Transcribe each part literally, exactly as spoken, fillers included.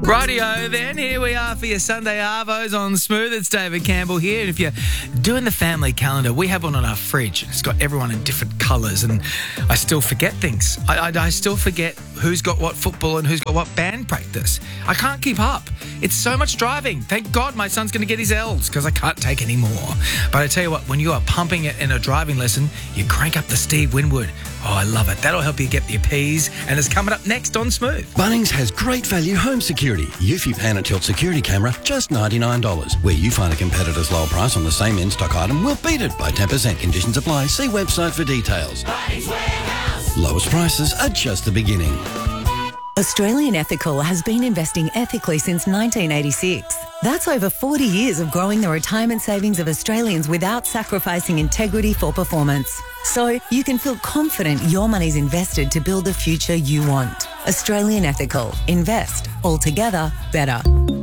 Rightio then, here we are for your Sunday Arvos on Smooth. It's David Campbell here. And if you're doing the family calendar, we have one on our fridge. It's got everyone in different colours and I still forget things. I, I, I still forget who's got what football and who's got what band practice. I can't keep up. It's so much driving. Thank God my son's going to get his L's because I can't take any more. But I tell you what, when you are pumping it in a driving lesson, you crank up the Steve Winwood. Oh, I love it. That'll help you get your P's. And it's coming up next on Smooth. Bunnings has great value home security. Eufy Pan and Tilt security camera, just ninety-nine dollars. Where you find a competitor's lower price on the same in-stock item, we'll beat it by ten percent. Conditions apply. See website for details. Bunnings Warehouse. Lowest prices are just the beginning. Australian Ethical has been investing ethically since nineteen eighty-six. That's over forty years of growing the retirement savings of Australians without sacrificing integrity for performance. So you can feel confident your money's invested to build the future you want. Australian Ethical. Invest. Altogether better.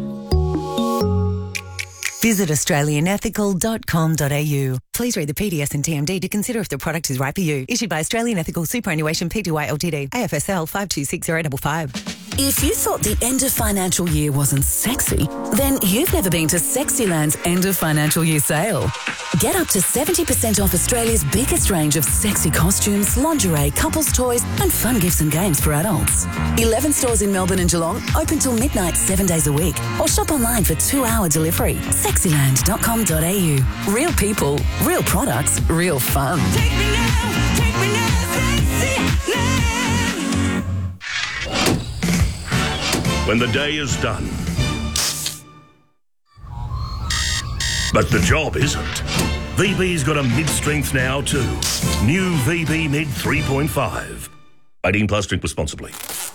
Visit australian ethical dot com dot a u. Please read the P D S and T M D to consider if the product is right for you. Issued by Australian Ethical Superannuation Pty Ltd. A F S L five two six zero five five. If you thought the end of financial year wasn't sexy, then you've never been to Sexyland's end of financial year sale. Get up to seventy percent off Australia's biggest range of sexy costumes, lingerie, couples toys and fun gifts and games for adults. eleven stores in Melbourne and Geelong, open till midnight seven days a week. Or shop online for two-hour delivery. sexyland dot com dot a u. Real people, real products, real fun. Take me now, take me now, Sexyland. When the day is done, but the job isn't. V B's got a mid-strength now too. New V B Mid three point five. eighteen plus, drink responsibly.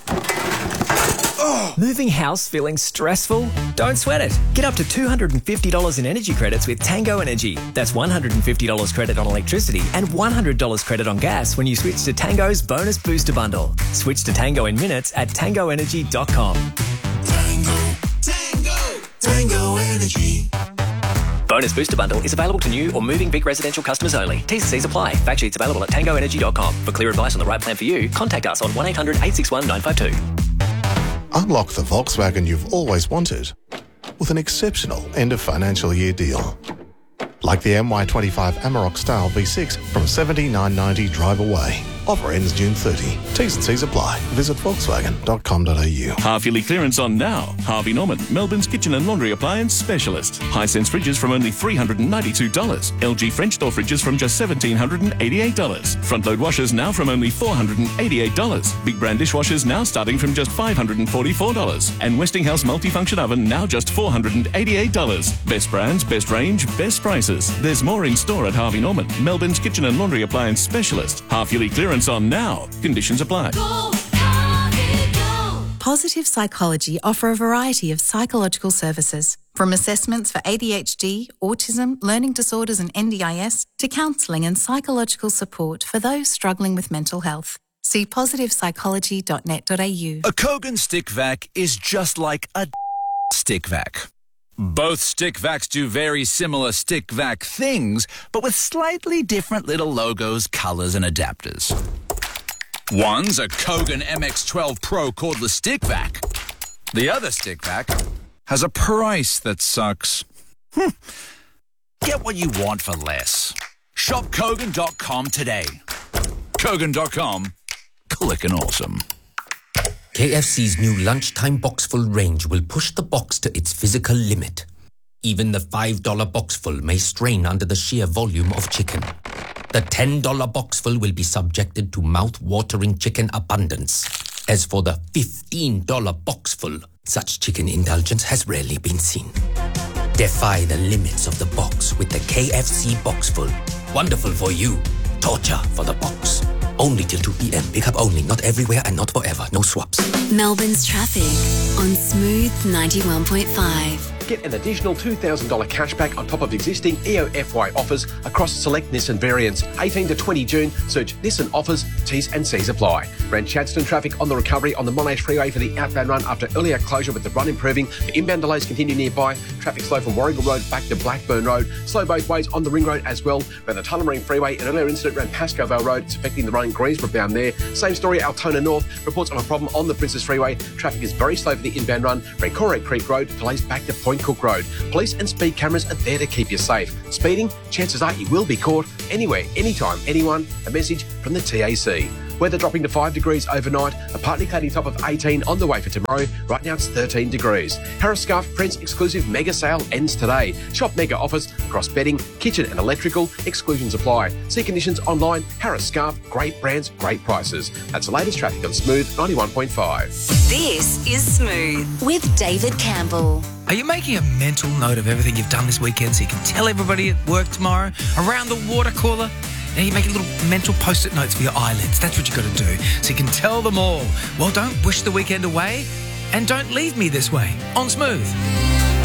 Moving house feeling stressful? Don't sweat it. Get up to two hundred fifty dollars in energy credits with Tango Energy. That's one hundred fifty dollars credit on electricity and one hundred dollars credit on gas when you switch to Tango's Bonus Booster Bundle. Switch to Tango in minutes at tango energy dot com. Tango, Tango, Tango Energy. Bonus Booster Bundle is available to new or moving Vic residential customers only. T's and C's apply. Fact sheets available at tango energy dot com. For clear advice on the right plan for you, contact us on one eight hundred eight six one nine five two. Unlock the Volkswagen you've always wanted with an exceptional end of financial year deal. Like the M Y twenty-five Amarok Style V six from seventy-nine ninety drive away. Offer ends June thirtieth. T's and C's apply. Visit volkswagen dot com dot a u. Half-yearly clearance on now. Harvey Norman, Melbourne's kitchen and laundry appliance specialist. Hisense fridges from only three hundred ninety-two dollars. L G French door fridges from just one thousand seven hundred eighty-eight dollars. Front-load washers now from only four hundred eighty-eight dollars. Big brand dishwashers now starting from just five hundred forty-four dollars. And Westinghouse multifunction oven now just four hundred eighty-eight dollars. Best brands, best range, best prices. There's more in store at Harvey Norman, Melbourne's kitchen and laundry appliance specialist. Half-yearly clearance on now. Conditions apply. Go, Harvey, go. Positive Psychology offer a variety of psychological services, from assessments for A D H D, autism, learning disorders and N D I S, to counselling and psychological support for those struggling with mental health. See positive psychology dot net dot a u. A Kogan stick vac is just like a stick vac. Both stick vacs do very similar stick vac things, but with slightly different little logos, colours and adapters. One's a Kogan M X twelve Pro cordless stick vac. The other stick vac has a price that sucks. Hmm. Get what you want for less. Shop Kogan dot com today. Kogan dot com. Clickin' awesome. K F C's new lunchtime boxful range will push the box to its physical limit. Even the five dollar boxful may strain under the sheer volume of chicken. The ten dollar boxful will be subjected to mouth-watering chicken abundance. As for the fifteen dollar boxful, such chicken indulgence has rarely been seen. Defy the limits of the box with the K F C boxful. Wonderful for you. Torture for the box. Only till two p.m. Pick up only, not everywhere and not forever. No swaps. Melbourne's traffic on Smooth ninety-one point five. Get an additional two thousand dollars cashback on top of existing E O F Y offers across select Nissan variants. eighteen to twenty June, search Nissan offers, T's and C's apply. Brand Chadstone traffic on the recovery on the Monash Freeway for the outbound run after earlier closure, with the run improving. The inbound delays continue nearby. Traffic slow from Warragul Road back to Blackburn Road. Slow both ways on the Ring Road as well. Where the Tullamarine Freeway, an earlier incident ran Pascoe Vale Road. It's affecting the running Greensboro bound there. Same story, Altona North. Reports of a problem on the Princess Freeway. Traffic is very slow for the inbound run. Rencore Creek Road, delays back to Point Cook Road. Police and speed cameras are there to keep you safe. Speeding, chances are you will be caught anywhere, anytime, anyone. A message from the T A C. Weather dropping to five degrees overnight, a partly cloudy top of eighteen on the way for tomorrow. Right now it's thirteen degrees. Harris Scarf Prince exclusive mega sale ends today. Shop mega offers across bedding, kitchen and electrical. Exclusions apply. See conditions online. Harris Scarf, great brands, great prices. That's the latest traffic on Smooth ninety-one point five. This is Smooth with David Campbell. Are you making a mental note of everything you've done this weekend so you can tell everybody at work tomorrow around the water cooler? Now you make little mental post-it notes for your eyelids. That's what you've got to do, so you can tell them all. Well, don't wish the weekend away, and don't leave me this way. On Smooth.